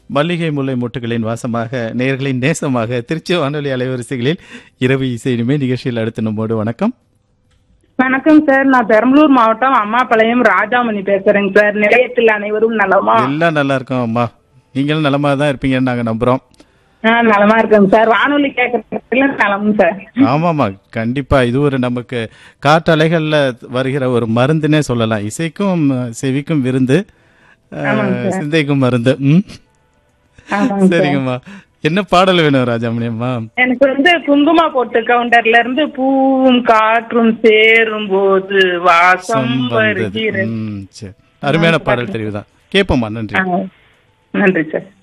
மல்லிகை முல்லை மொட்டுகளின் வாசமாக நேயர்களின் நேசமாக திருச்சி வானொலி அலைவரிசைகளில் இரவு இசை இனிமே நிகழ்ச்சியில் அடுத்து நம்மோடு வணக்கம். வணக்கம் சார், நான் பெரம்பலூர் மாவட்டம் அம்மாபாளையம் ராஜாமணி பேசுறேங்க சார். நிலையத்தில் அனைவரும் நலமா? எல்லாம் நல்லா இருக்கோம் அம்மா, நீங்களும் நலமா தான் இருப்பீங்கன்னு நாங்க நம்புறோம். நலமா இருக்கேங்க சார். வானொலி கேட்கறதுல நலம் சார். ஆமாமா, கண்டிப்பா இது ஒரு நமக்கு காற்றலைகள்ல வருகிற ஒரு மருந்துன்னே சொல்லலாம். இசைக்கும் செவிக்கும் விருந்து, சிந்தைக்கும் மருந்து. சரிங்கம்மா, என்ன பாடல் வேணும் ராஜாமணி அம்மா? எனக்கு குங்குமா போட்டு கவுண்டர்ல இருந்து பூவும் காற்றும் சேரும் போது வாசம் வருகிறது. அருமையான பாடல் தெரியுதான், கேட்போம்மா. நன்றி. நன்றி சார்.